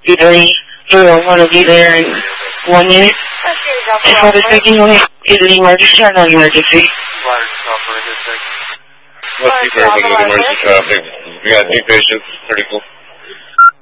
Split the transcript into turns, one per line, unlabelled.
I'm going to be there in 1 minute. If I was taking you Italy emergency or not emergency?
Let's see if everybody's with emergency traffic. We got new patients. Pretty cool.